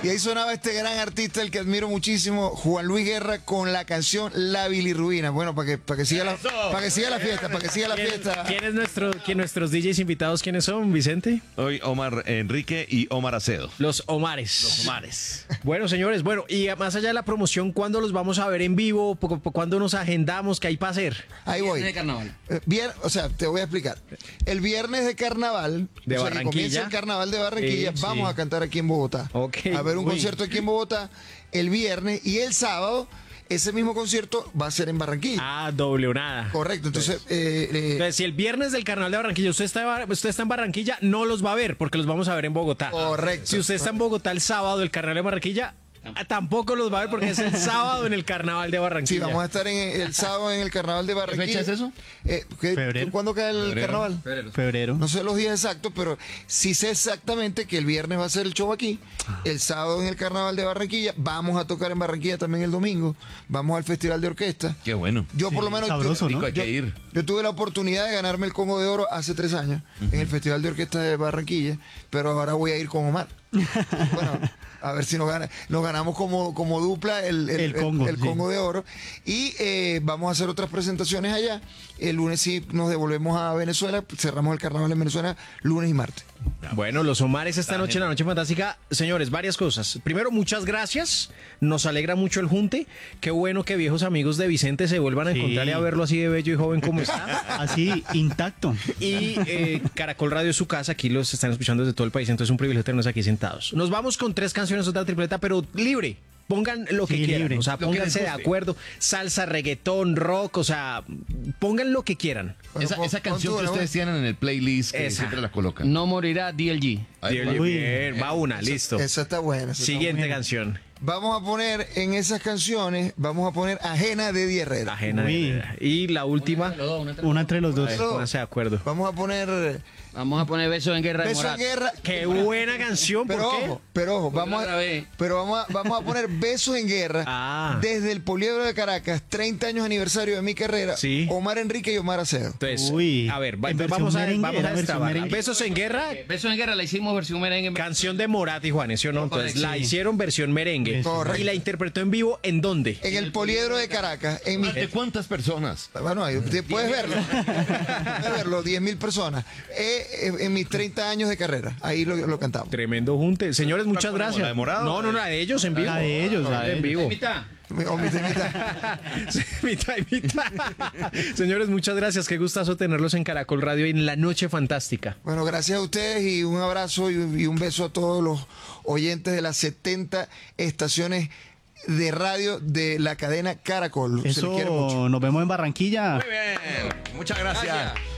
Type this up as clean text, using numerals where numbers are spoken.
Y ahí sonaba este gran artista, el que admiro muchísimo, Juan Luis Guerra, con la canción La Bilirrubina. Bueno, para que siga la fiesta. Nuestros DJs invitados, quiénes son, Vicente? Hoy Omar Enrique y Omar Acedo. Los Omares. Bueno, señores, y más allá de la promoción, ¿cuándo los vamos a ver en vivo? ¿Cuándo nos agendamos? ¿Qué hay para hacer? Ahí voy. Viernes de carnaval. Te voy a explicar. El viernes de carnaval, de Barranquilla. Que comienza el carnaval de Barranquilla, vamos a cantar aquí en Bogotá. Okay. A ver un concierto aquí en Bogotá el viernes, y el sábado ese mismo concierto va a ser en Barranquilla. Ah, doble o nada. Correcto, entonces... Entonces, si el viernes del carnaval de Barranquilla usted está en Barranquilla, no los va a ver, porque los vamos a ver en Bogotá. Correcto. Si usted está en Bogotá el sábado del carnaval de Barranquilla, tampoco los va a ver, porque es el sábado en el carnaval de Barranquilla. Sí, vamos a estar el sábado en el carnaval de Barranquilla. ¿Qué fecha es eso? Febrero. ¿Cuándo cae el carnaval? Febrero. No sé los días exactos, pero sí sé exactamente que el viernes va a ser el show aquí, el sábado en el carnaval de Barranquilla, vamos a tocar en Barranquilla también el domingo, vamos al festival de orquesta. Qué bueno. Yo por lo menos... Sabroso, ¿no? Hay que ir. Yo tuve la oportunidad de ganarme el Congo de Oro hace 3 años en el Festival de Orquesta de Barranquilla, pero ahora voy a ir con Omar. Bueno, a ver si nos ganamos como dupla el Congo de Oro. Y vamos a hacer otras presentaciones allá. El lunes sí nos devolvemos a Venezuela, cerramos el carnaval en Venezuela lunes y martes. Bueno, los Omares esta noche, la Noche Fantástica. Señores, varias cosas. Primero, muchas gracias. Nos alegra mucho el junte. Qué bueno que viejos amigos de Vicente se vuelvan a encontrar y a verlo así de bello y joven como está. Así, intacto. Y Caracol Radio es su casa. Aquí los están escuchando desde todo el país. Entonces es un privilegio tenernos aquí sentados. Nos vamos con 3 canciones, otra tripleta, pero libre. Pongan lo que quieran, libre. o sea, pónganse de acuerdo, salsa, reggaetón, rock, o sea, pongan lo que quieran. Bueno, Esa canción que ustedes tienen en el playlist, que Esa. siempre la colocan. No morirá DLG. Bien, va una, listo. Esa está buena. Siguiente canción. Vamos a poner en esas canciones, Ajena de Eddie Herrera. Ajena. Uy. Y la última, Una entre los dos. pónganse de acuerdo. Vamos a poner Vamos a poner Besos en Guerra de Beso en Morat. Guerra. Qué buena canción, ¿por qué? Pero ojo, Porque la grabé. vamos a poner Besos en Guerra Ah. desde el Poliedro de Caracas, 30 años aniversario de mi carrera. Sí. Omar Enrique y Omar Acedo. Entonces, Uy, a ver, en versión vamos a merengue, era versión destrabar. merengue. Besos en Guerra, Besos en Guerra la hicimos versión merengue. canción de Morat y Juanes, ¿sí o no? Entonces, Correcto, la sí. hicieron versión merengue. Correcto. Y la interpretó en vivo, ¿en dónde? En el Poliedro de Caracas, en mi... ¿De cuántas personas? Bueno, ahí puedes verlo. Puedes verlo, 10.000 personas. En mis 30 años de carrera, ahí lo cantamos. Tremendo junte. Señores, muchas ¿Cuál, gracias. ¿la de Morado? No, la de ellos en vivo. La de ellos, la de en ellos. vivo. Mitad. O mi temita. Sí, mitad y mitad. Señores, muchas gracias. Qué gustazo tenerlos en Caracol Radio en la Noche Fantástica. Bueno, gracias a ustedes y un abrazo y un beso a todos los oyentes de las 70 estaciones de radio de la cadena Caracol. Se les quiere mucho. Eso, nos vemos en Barranquilla. Muy bien. Muchas gracias.